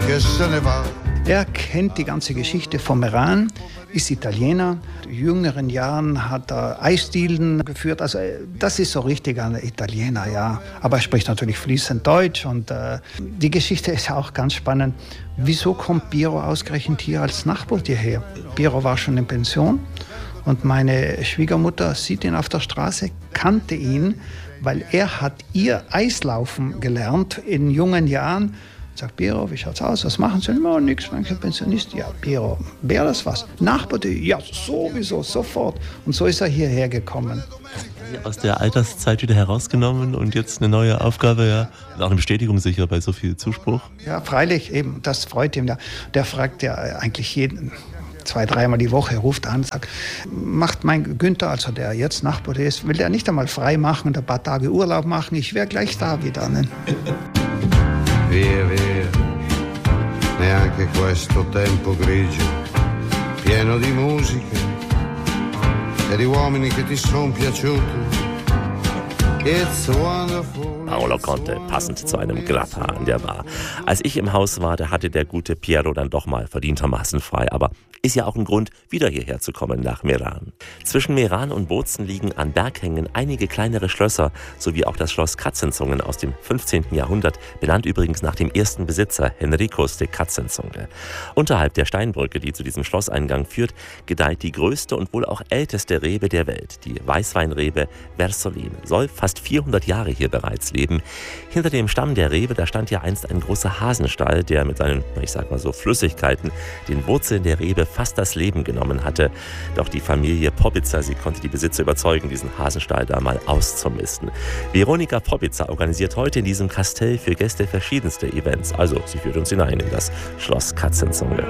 che se ne va. Er kennt die ganze Geschichte vom Meran, ist Italiener. In jüngeren Jahren hat er Eisdielen geführt. Also das ist so richtig ein Italiener, ja. Aber er spricht natürlich fließend Deutsch. Und die Geschichte ist ja auch ganz spannend. Wieso kommt Piero ausgerechnet hier als Nachbartier her? Piero war schon in Pension. Und meine Schwiegermutter sieht ihn auf der Straße, kannte ihn, weil er hat ihr Eislaufen gelernt in jungen Jahren. Sagt, Piero, wie schaut's aus? Was machen Sie? No, nix, mancher Pensionist. Ja, Piero, wäre das was? Nachbartier? Ja, sowieso, sofort. Und so ist er hierher gekommen. Aus der Alterszeit wieder herausgenommen und jetzt eine neue Aufgabe, ja. Und auch eine Bestätigung sicher bei so viel Zuspruch. Ja, freilich, eben, das freut ihn ja. Der fragt ja eigentlich jeden 2-3 Mal die Woche, ruft an, sagt, macht mein Günther, also der jetzt Nachbar ist, will der nicht einmal frei machen und ein paar Tage Urlaub machen? Ich wäre gleich da wieder. Ne? Via, via, neanche questo tempo grigio, pieno di musica e di uomini che ti son piaciuti. It's wonderful. Paolo Conte, passend zu einem Grappa an der Bar. Als ich im Haus war, da hatte der gute Piero dann doch mal verdientermaßen frei. Aber ist ja auch ein Grund, wieder hierher zu kommen nach Meran. Zwischen Meran und Bozen liegen an Berghängen einige kleinere Schlösser, sowie auch das Schloss Katzenzungen aus dem 15. Jahrhundert, benannt übrigens nach dem ersten Besitzer, Henricus de Katzenzunge. Unterhalb der Steinbrücke, die zu diesem Schlosseingang führt, gedeiht die größte und wohl auch älteste Rebe der Welt, die Weißweinrebe Versolin. Soll fast 400 Jahre hier bereits leben. Hinter dem Stamm der Rebe, da stand ja einst ein großer Hasenstall, der mit seinen, ich sag mal so, Flüssigkeiten den Wurzeln der Rebe fast das Leben genommen hatte. Doch die Familie Pobitzer, sie konnte die Besitzer überzeugen, diesen Hasenstall da mal auszumisten. Veronika Pobitzer organisiert heute in diesem Kastell für Gäste verschiedenste Events. Also, sie führt uns hinein in das Schloss Katzenzunge.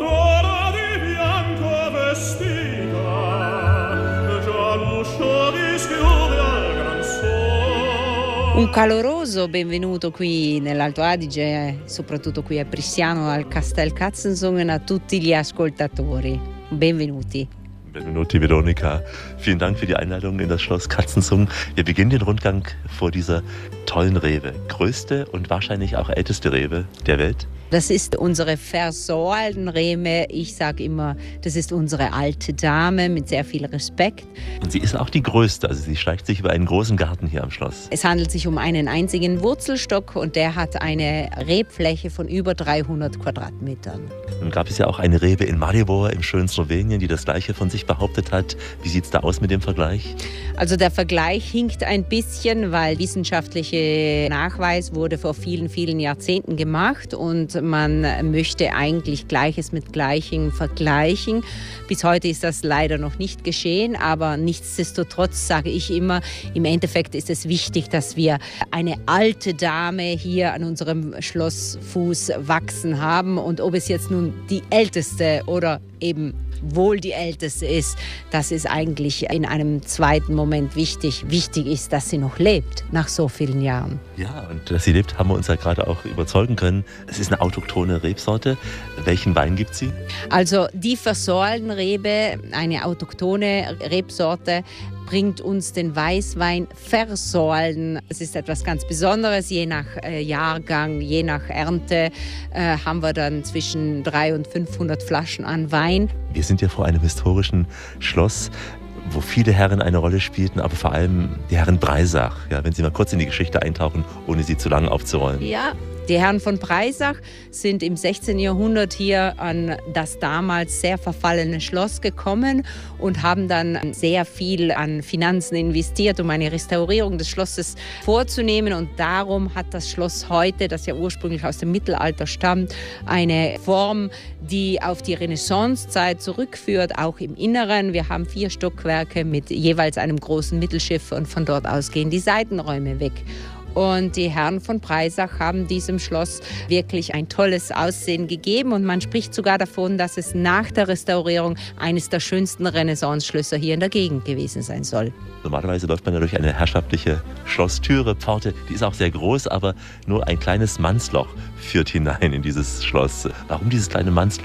Un caloroso benvenuto qui nell'Alto Adige, soprattutto qui a Pristiano al Castel Katzenzungen, a tutti gli ascoltatori. Benvenuti. Benvenuti, Veronika. Vielen Dank für die Einladung in das Schloss Katzenzungen. Wir beginnen den Rundgang vor dieser tollen Rebe. Größte und wahrscheinlich auch älteste Rebe der Welt. Das ist unsere Versoaldenrebe. Ich sage immer, das ist unsere alte Dame mit sehr viel Respekt. Und sie ist auch die größte, also sie schleicht sich über einen großen Garten hier am Schloss. Es handelt sich um einen einzigen Wurzelstock und der hat eine Rebfläche von über 300 Quadratmetern. Nun gab es ja auch eine Rebe in Maribor im schönen Slowenien, die das Gleiche von sich behauptet hat. Wie sieht es da aus mit dem Vergleich? Also der Vergleich hinkt ein bisschen, weil wissenschaftlicher Nachweis wurde vor vielen, vielen Jahrzehnten gemacht und man möchte eigentlich Gleiches mit Gleichem vergleichen. Bis heute ist das leider noch nicht geschehen, aber nichtsdestotrotz sage ich immer, im Endeffekt ist es wichtig, dass wir eine alte Dame hier an unserem Schlossfuß wachsen haben. Und ob es jetzt nun die älteste oder eben wohl die älteste ist, das ist eigentlich in einem zweiten Moment wichtig. Wichtig ist, dass sie noch lebt, nach so vielen Jahren. Ja, und dass sie lebt, haben wir uns ja gerade auch überzeugen können. Es ist eine autochthone Rebsorte. Welchen Wein gibt sie? Also die Versoaldenrebe, eine autochthone Rebsorte, bringt uns den Weißwein Versoalden. Es ist etwas ganz Besonderes. Je nach Jahrgang, je nach Ernte haben wir dann zwischen 300 und 500 Flaschen an Wein. Wir sind ja vor einem historischen Schloss, wo viele Herren eine Rolle spielten, aber vor allem die Herren Breisach. Ja, wenn Sie mal kurz in die Geschichte eintauchen, ohne sie zu lang aufzurollen. Ja, die Herren von Breisach sind im 16. Jahrhundert hier an das damals sehr verfallene Schloss gekommen und haben dann sehr viel an Finanzen investiert, um eine Restaurierung des Schlosses vorzunehmen. Und darum hat das Schloss heute, das ja ursprünglich aus dem Mittelalter stammt, eine Form, die auf die Renaissancezeit zurückführt, auch im Inneren. Wir haben 4 Stockwerke mit jeweils einem großen Mittelschiff und von dort aus gehen die Seitenräume weg. Und die Herren von Breisach haben diesem Schloss wirklich ein tolles Aussehen gegeben. Und man spricht sogar davon, dass es nach der Restaurierung eines der schönsten Renaissance-Schlösser hier in der Gegend gewesen sein soll. Normalerweise läuft man ja durch eine herrschaftliche Schlosstüre, Pforte. Die ist auch sehr groß, aber nur ein kleines Mannsloch führt hinein in dieses Schloss. Warum dieses kleine Mannsloch?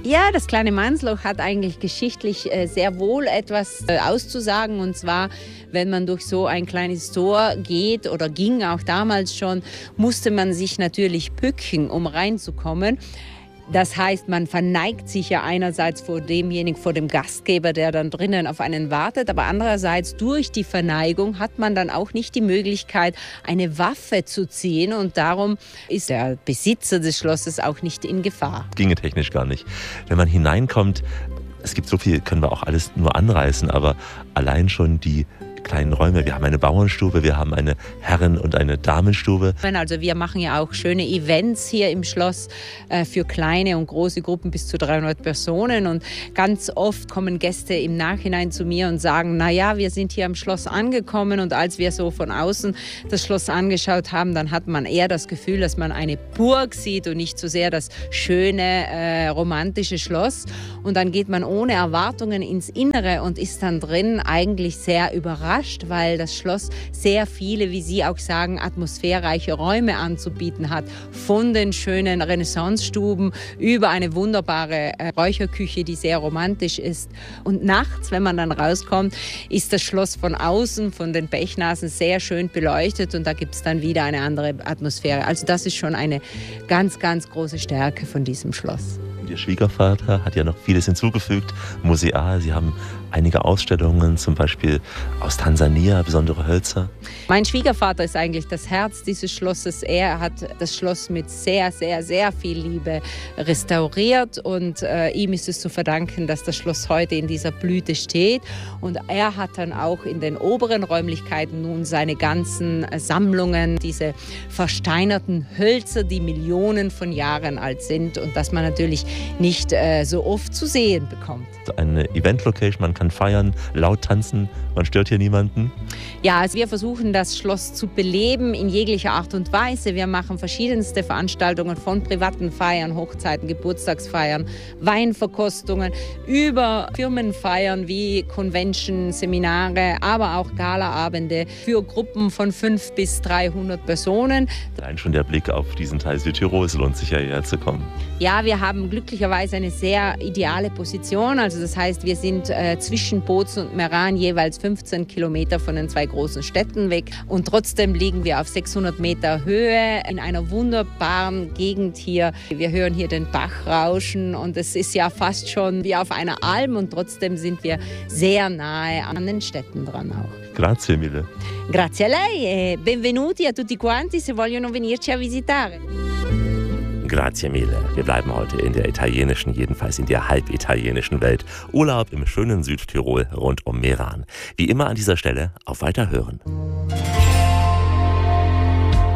Ja, das kleine Mansloch hat eigentlich geschichtlich sehr wohl etwas auszusagen. Und zwar, wenn man durch so ein kleines Tor geht oder ging auch damals schon, musste man sich natürlich bücken, um reinzukommen. Das heißt, man verneigt sich ja einerseits vor demjenigen, vor dem Gastgeber, der dann drinnen auf einen wartet, aber andererseits durch die Verneigung hat man dann auch nicht die Möglichkeit, eine Waffe zu ziehen und darum ist der Besitzer des Schlosses auch nicht in Gefahr. Ginge technisch gar nicht. Wenn man hineinkommt, es gibt so viel, können wir auch alles nur anreißen, aber allein schon die kleinen Räume. Wir haben eine Bauernstube, wir haben eine Herren- und eine Damenstube. Also wir machen ja auch schöne Events hier im Schloss für kleine und große Gruppen bis zu 300 Personen. Und ganz oft kommen Gäste im Nachhinein zu mir und sagen, naja, wir sind hier am Schloss angekommen und als wir so von außen das Schloss angeschaut haben, dann hat man eher das Gefühl, dass man eine Burg sieht und nicht so sehr das schöne, romantische Schloss. Und dann geht man ohne Erwartungen ins Innere und ist dann drin eigentlich sehr überrascht, weil das Schloss sehr viele, wie Sie auch sagen, atmosphärreiche Räume anzubieten hat. Von den schönen Renaissancestuben über eine wunderbare Räucherküche, die sehr romantisch ist. Und nachts, wenn man dann rauskommt, ist das Schloss von außen, von den Bechnasen sehr schön beleuchtet und da gibt es dann wieder eine andere Atmosphäre. Also das ist schon eine ganz, ganz große Stärke von diesem Schloss. Ihr Schwiegervater hat ja noch vieles hinzugefügt, museal. Sie haben einige Ausstellungen, zum Beispiel aus Tansania, besondere Hölzer. Mein Schwiegervater ist eigentlich das Herz dieses Schlosses. Er hat das Schloss mit sehr, sehr, sehr viel Liebe restauriert und ihm ist es zu verdanken, dass das Schloss heute in dieser Blüte steht. Und er hat dann auch in den oberen Räumlichkeiten nun seine ganzen Sammlungen, diese versteinerten Hölzer, die Millionen von Jahren alt sind und das man natürlich nicht so oft zu sehen bekommt. Eine Event-Location, man kann feiern, laut tanzen, man stört hier niemanden. Ja, also wir versuchen das Schloss zu beleben in jeglicher Art und Weise. Wir machen verschiedenste Veranstaltungen von privaten Feiern, Hochzeiten, Geburtstagsfeiern, Weinverkostungen, über Firmenfeiern wie Convention, Seminare, aber auch Galaabende für Gruppen von 500 bis 300 Personen. Allein schon der Blick auf diesen Teil Südtirols lohnt sich ja hierher zu kommen. Ja, wir haben glücklicherweise eine sehr ideale Position. Also das heißt, wir sind zwischen Bozen und Meran jeweils 15 Kilometer von den zwei großen Städten weg. Und trotzdem liegen wir auf 600 Meter Höhe in einer wunderbaren Gegend hier. Wir hören hier den Bach rauschen und es ist ja fast schon wie auf einer Alm und trotzdem sind wir sehr nahe an den Städten dran auch. Grazie mille. Grazie a lei e benvenuti a tutti quanti se vogliono venirci a visitare. Grazie mille. Wir bleiben heute in der italienischen, jedenfalls in der halbitalienischen Welt. Urlaub im schönen Südtirol rund um Meran. Wie immer an dieser Stelle auf Weiterhören.